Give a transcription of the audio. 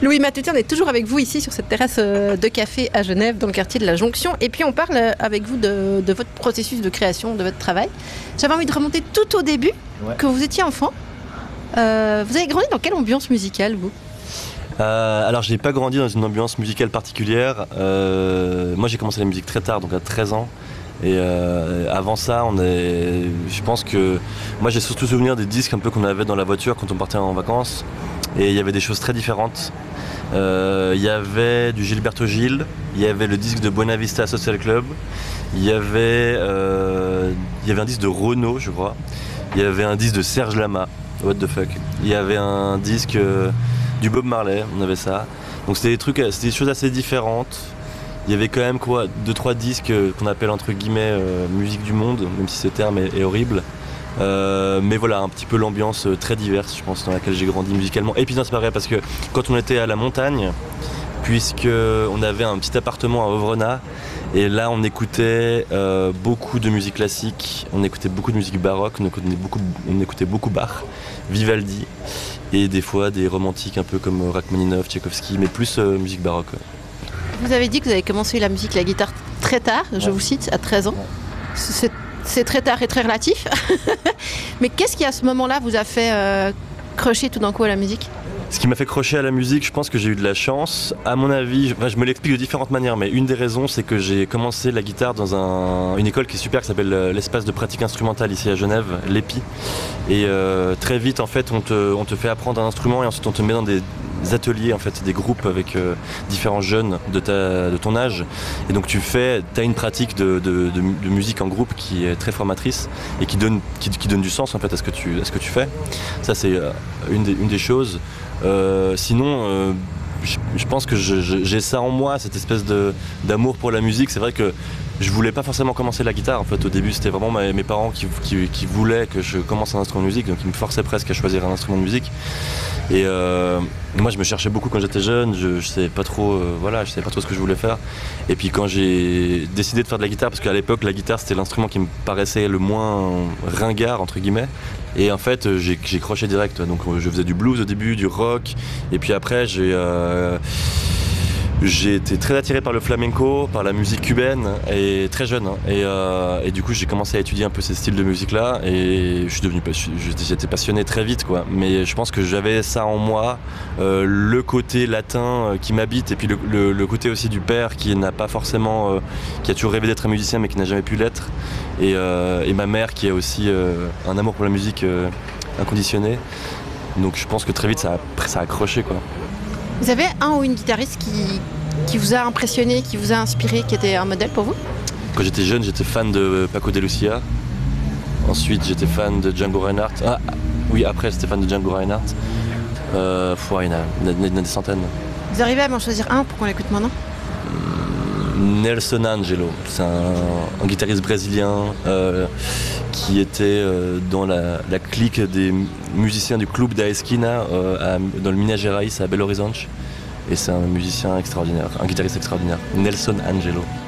Louis Mathutin, on est toujours avec vous ici sur cette terrasse de café à Genève, dans le quartier de la Jonction. Et puis on parle avec vous de votre processus de création, de votre travail. J'avais envie de remonter tout au début, quand vous étiez enfant. Vous avez grandi dans quelle ambiance musicale, vous ? Alors j'ai pas grandi dans une ambiance musicale particulière. Moi j'ai commencé la musique très tard, donc à 13 ans. Et avant ça, je pense que moi j'ai surtout souvenir des disques un peu qu'on avait dans la voiture quand on partait en vacances. Et il y avait des choses très différentes. Il y avait du Gilberto Gil, il y avait le disque de Buena Vista Social Club, il y avait un disque de Renaud, je crois. Il y avait un disque de Serge Lama, what the fuck. Il y avait un disque du Bob Marley, on avait ça. Donc c'était des choses assez différentes. Il y avait quand même 2-3 disques qu'on appelle entre guillemets musique du monde, même si ce terme est horrible. Mais voilà, un petit peu l'ambiance très diverse, je pense, dans laquelle j'ai grandi musicalement. Et puis ça c'est pareil parce que quand on était à la montagne, puisqu'on avait un petit appartement à Ovrenat, et là on écoutait beaucoup de musique classique, on écoutait beaucoup de musique baroque, on écoutait beaucoup Bach, Vivaldi, et des fois des romantiques un peu comme Rachmaninov, Tchaïkovski, mais plus musique baroque. Vous avez dit que vous avez commencé la musique, la guitare très tard, je vous cite, à 13 ans. C'est très tard et très relatif. Mais qu'est-ce qui à ce moment-là vous a fait crocher tout d'un coup à la musique ? Ce qui m'a fait crocher à la musique, je pense que j'ai eu de la chance. À mon avis, je me l'explique de différentes manières, mais une des raisons, c'est que j'ai commencé la guitare dans une école qui est super, qui s'appelle l'espace de pratique instrumentale ici à Genève, l'EPI. Et très vite, en fait, on te fait apprendre un instrument et ensuite on te met dans des ateliers, en fait, des groupes avec différents jeunes de ton âge. Et donc tu as une pratique de musique en groupe qui est très formatrice et qui donne du sens en fait à ce que tu fais. Ça c'est une des choses. Sinon, je pense que j'ai ça en moi, cette espèce d'amour pour la musique. C'est vrai que je voulais pas forcément commencer la guitare. En fait, au début, c'était vraiment mes parents qui voulaient que je commence un instrument de musique, donc ils me forçaient presque à choisir un instrument de musique. Et moi, je me cherchais beaucoup quand j'étais jeune. Je savais pas trop, je savais pas trop ce que je voulais faire. Et puis quand j'ai décidé de faire de la guitare, parce qu'à l'époque, la guitare c'était l'instrument qui me paraissait le moins ringard entre guillemets. Et en fait, j'ai croché direct. Donc, je faisais du blues au début, du rock, et puis après, j'ai été très attiré par le flamenco, par la musique cubaine, et très jeune. Et du coup, j'ai commencé à étudier un peu ces styles de musique-là, et j'étais passionné très vite, quoi. Mais je pense que j'avais ça en moi, le côté latin qui m'habite, et puis le côté aussi du père qui n'a pas forcément, qui a toujours rêvé d'être un musicien, mais qui n'a jamais pu l'être, et ma mère qui a aussi un amour pour la musique inconditionné. Donc, je pense que très vite, ça a accroché, quoi. Vous avez un ou une guitariste qui vous a impressionné, qui vous a inspiré, qui était un modèle pour vous ? Quand j'étais jeune, j'étais fan de Paco de Lucia. Ensuite, j'étais fan de Django Reinhardt. Ah oui, après, j'étais fan de Django Reinhardt. Il y en a des centaines. Vous arrivez à m'en choisir un pour qu'on l'écoute maintenant ? Nelson Angelo, c'est un guitariste brésilien qui était dans la clique des musiciens du Club da Esquina dans le Minas Gerais à Belo Horizonte. Et c'est un musicien extraordinaire, un guitariste extraordinaire, Nelson Angelo.